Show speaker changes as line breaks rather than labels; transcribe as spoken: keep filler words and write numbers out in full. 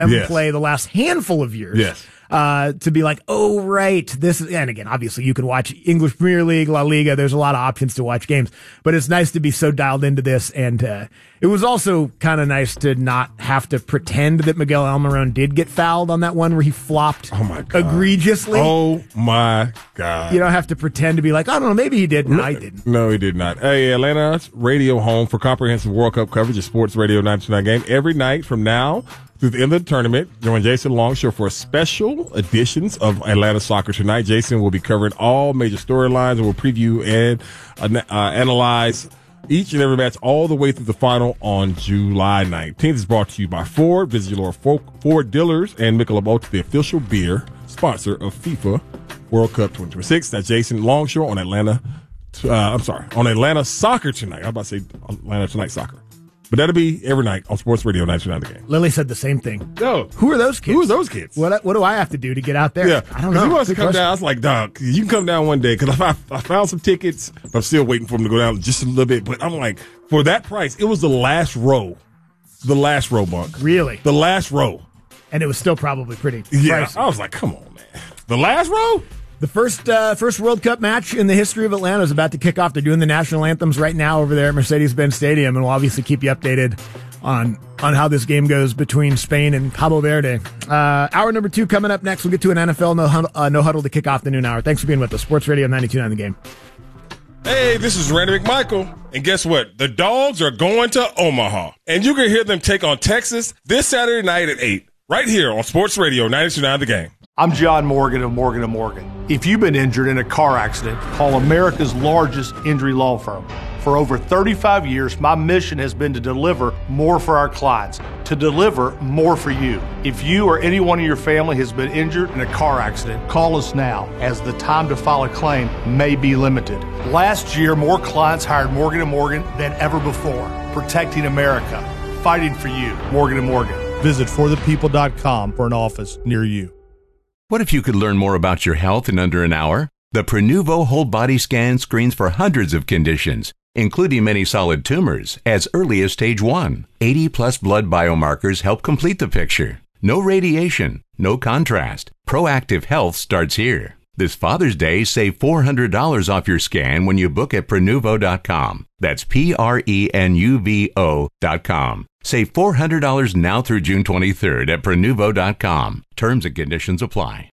yes.
play the last handful of years.
Yes.
Uh, to be like, oh, right, this is, and again, obviously you can watch English Premier League, La Liga. There's a lot of options to watch games, but it's nice to be so dialed into this. And, uh, it was also kind of nice to not have to pretend that Miguel Almiron did get fouled on that one where he flopped
oh my God.
egregiously.
Oh my God.
You don't have to pretend to be like, I don't know, maybe he did. No, I didn't.
No, he did not. Hey, Atlanta's radio home for comprehensive World Cup coverage of Sports Radio ninety-two point nine Game every night from now through the end of the tournament. Join Jason Longshore for special editions of Atlanta Soccer Tonight. Jason will be covering all major storylines and will preview and uh, uh, analyze each and every match all the way through the final on July nineteenth. Is brought to you by Ford. Visit your Ford dealers and Michelob Ultra, the official beer sponsor of FIFA World Cup twenty twenty-six. That's Jason Longshore on Atlanta. Uh, I'm sorry, on Atlanta Soccer Tonight. I'm about to say Atlanta Tonight Soccer. But that'll be every night on Sports Radio ninety-two point nine The Game.
Lily said the same thing.
No.
Who are those kids?
Who are those kids?
What What do I have to do to get out there?
Yeah.
I don't know.
He wants to
Good
come
question.
down. I was like, dog, you can come down one day because I, I found some tickets. But I'm still waiting for him to go down just a little bit. But I'm like, for that price, it was the last row. The last row, Bunk.
Really?
The last row.
And it was still probably pretty
Yeah.
pricey.
I was like, come on, man. The last row?
The first uh, first World Cup match in the history of Atlanta is about to kick off. They're doing the national anthems right now over there at Mercedes-Benz Stadium, and we'll obviously keep you updated on on how this game goes between Spain and Cabo Verde. Uh, hour number two coming up next. We'll get to an N F L no, huddle, uh, no huddle to kick off the noon hour. Thanks for being with us. Sports Radio ninety-two point nine The Game.
Hey, this is Randy McMichael. And guess what? The Dogs are going to Omaha. And you can hear them take on Texas this Saturday night at eight, right here on Sports Radio ninety-two point nine The Game.
I'm John Morgan of Morgan and Morgan. If you've been injured in a car accident, call America's largest injury law firm. For over thirty-five years, my mission has been to deliver more for our clients, to deliver more for you. If you or anyone in your family has been injured in a car accident, call us now, as the time to file a claim may be limited. Last year, more clients hired Morgan and Morgan than ever before, protecting America, fighting for you. Morgan and Morgan. Visit for the people dot com for an office near you.
What if you could learn more about your health in under an hour? The Prenuvo Whole Body Scan screens for hundreds of conditions, including many solid tumors, as early as stage one. eighty plus blood biomarkers help complete the picture. No radiation, no contrast. Proactive health starts here. This Father's Day, save four hundred dollars off your scan when you book at Prenuvo dot com. That's P R E N U V O dot com. Save four hundred dollars now through June twenty-third at Prenuvo dot com. Terms and conditions apply.